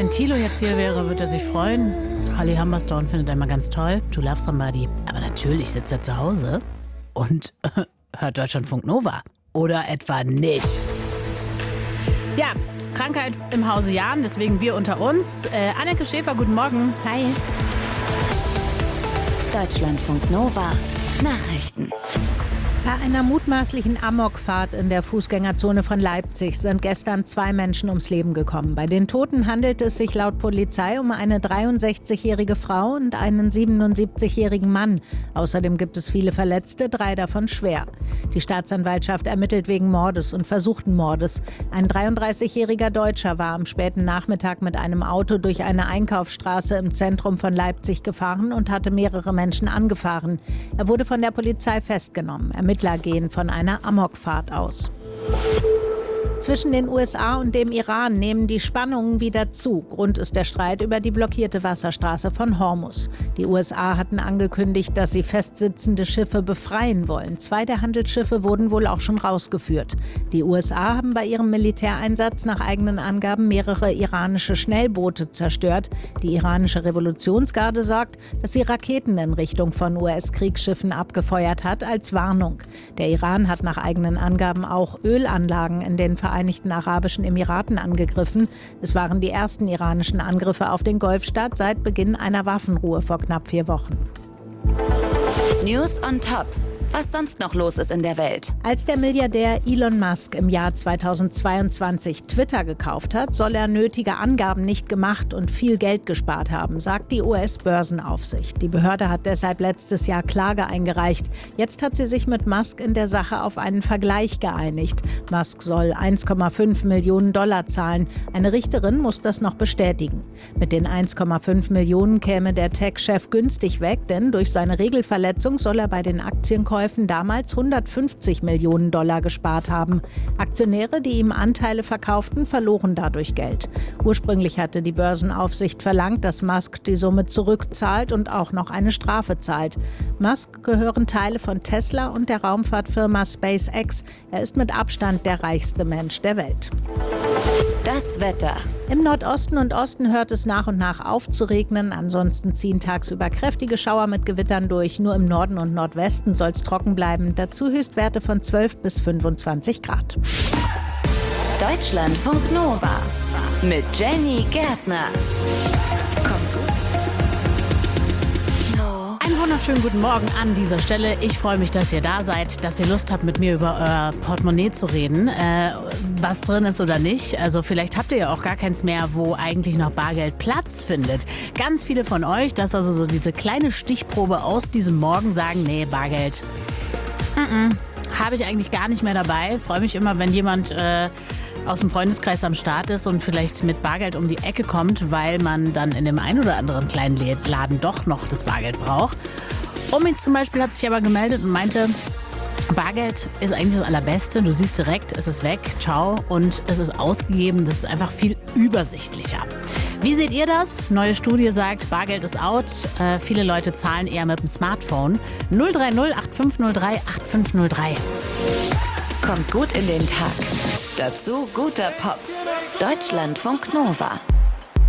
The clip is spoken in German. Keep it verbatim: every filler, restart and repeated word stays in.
wenn Thilo jetzt hier wäre, würde er sich freuen. Holly Humberstone findet er immer ganz toll. To Love Somebody. Aber natürlich sitzt er zu Hause und äh, hört Deutschlandfunk Nova. Oder etwa nicht. Ja, Krankheit im Hause Jahn, deswegen wir unter uns. Äh, Anneke Schäfer, guten Morgen. Hi. Deutschlandfunk Nova. Nachrichten. Bei einer mutmaßlichen Amokfahrt in der Fußgängerzone von Leipzig sind gestern zwei Menschen ums Leben gekommen. Bei den Toten handelt es sich laut Polizei um eine dreiundsechzigjährige Frau und einen siebenundsiebzigjährigen Mann. Außerdem gibt es viele Verletzte, drei davon schwer. Die Staatsanwaltschaft ermittelt wegen Mordes und versuchten Mordes. Ein dreiunddreißigjähriger Deutscher war am späten Nachmittag mit einem Auto durch eine Einkaufsstraße im Zentrum von Leipzig gefahren und hatte mehrere Menschen angefahren. Er wurde von der Polizei festgenommen. Ermittler gehen von einer Amokfahrt aus. Zwischen den U S A und dem Iran nehmen die Spannungen wieder zu. Grund ist der Streit über die blockierte Wasserstraße von Hormuz. Die U S A hatten angekündigt, dass sie festsitzende Schiffe befreien wollen. Zwei der Handelsschiffe wurden wohl auch schon rausgeführt. Die U S A haben bei ihrem Militäreinsatz nach eigenen Angaben mehrere iranische Schnellboote zerstört. Die iranische Revolutionsgarde sagt, dass sie Raketen in Richtung von U S-Kriegsschiffen abgefeuert hat als Warnung. Der Iran hat nach eigenen Angaben auch Ölanlagen in den Vereinigten Arabischen Emiraten angegriffen. Es waren die ersten iranischen Angriffe auf den Golfstaat seit Beginn einer Waffenruhe vor knapp vier Wochen. News on Top. Was sonst noch los ist in der Welt. Als der Milliardär Elon Musk im Jahr zweitausendzweiundzwanzig Twitter gekauft hat, soll er nötige Angaben nicht gemacht und viel Geld gespart haben, sagt die U S-Börsenaufsicht. Die Behörde hat deshalb letztes Jahr Klage eingereicht. Jetzt hat sie sich mit Musk in der Sache auf einen Vergleich geeinigt. Musk soll eins Komma fünf Millionen Dollar zahlen. Eine Richterin muss das noch bestätigen. Mit den eins Komma fünf Millionen käme der Tech-Chef günstig weg, denn durch seine Regelverletzung soll er bei den Aktienkäufen damals hundertfünfzig Millionen Dollar gespart haben. Aktionäre, die ihm Anteile verkauften, verloren dadurch Geld. Ursprünglich hatte die Börsenaufsicht verlangt, dass Musk die Summe zurückzahlt und auch noch eine Strafe zahlt. Musk gehören Teile von Tesla und der Raumfahrtfirma SpaceX. Er ist mit Abstand der reichste Mensch der Welt. Das Wetter. Im Nordosten und Osten hört es nach und nach auf zu regnen. Ansonsten ziehen tagsüber kräftige Schauer mit Gewittern durch. Nur im Norden und Nordwesten soll es trocken bleiben. Dazu Höchstwerte von zwölf bis fünfundzwanzig Grad. Deutschlandfunk Nova mit Jenny Gärtner. Kommt gut. Einen wunderschönen guten Morgen an dieser Stelle. Ich freue mich, dass ihr da seid, dass ihr Lust habt, mit mir über euer Portemonnaie zu reden, äh, was drin ist oder nicht. Also vielleicht habt ihr ja auch gar keins mehr, wo eigentlich noch Bargeld Platz findet. Ganz viele von euch, das ist also so diese kleine Stichprobe aus diesem Morgen, sagen, nee, Bargeld habe ich eigentlich gar nicht mehr dabei. Freue mich immer, wenn jemand äh, aus dem Freundeskreis am Start ist und vielleicht mit Bargeld um die Ecke kommt, weil man dann in dem einen oder anderen kleinen Laden doch noch das Bargeld braucht. Omi zum Beispiel hat sich aber gemeldet und meinte, Bargeld ist eigentlich das Allerbeste. Du siehst direkt, es ist weg, ciao, und es ist ausgegeben. Das ist einfach viel übersichtlicher. Wie seht ihr das? Neue Studie sagt, Bargeld ist out. Äh, viele Leute zahlen eher mit dem Smartphone. null drei null acht fünf null drei acht fünf null drei. Kommt gut in den Tag. Dazu guter Pop. Deutschlandfunk Nova.